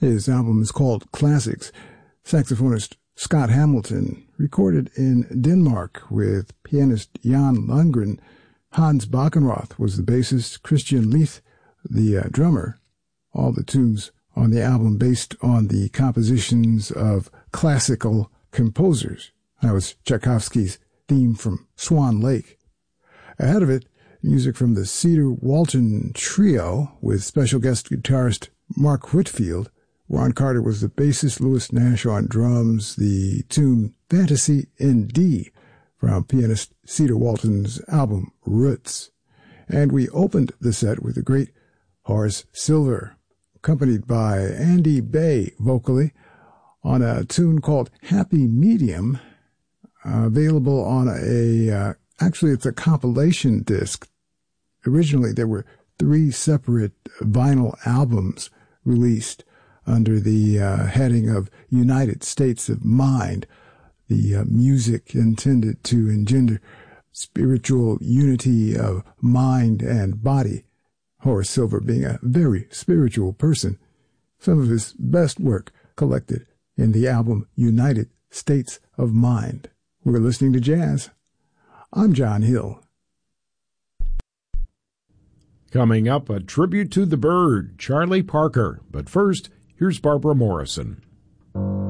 His album is called Classics. Saxophonist Scott Hamilton recorded in Denmark with pianist Jan Lundgren. Hans Backenroth was the bassist, Christian Leith the drummer. All the tunes on the album based on the compositions of classical composers. That was Tchaikovsky's theme from Swan Lake. Ahead of it, music from the Cedar Walton Trio with special guest guitarist Mark Whitfield. Ron Carter was the bassist, Louis Nash on drums, the tune Fantasy in D from pianist Cedar Walton's album Roots. And we opened the set with the great Horace Silver, accompanied by Andy Bay vocally on a tune called Happy Medium, available on actually it's a compilation disc. Originally there were 3 separate vinyl albums released under the heading of United States of Mind, the music intended to engender spiritual unity of mind and body. Horace Silver being a very spiritual person. Some of his best work collected in the album United States of Mind. We're listening to jazz. I'm John Hill. Coming up, a tribute to the bird, Charlie Parker. But first, here's Barbara Morrison.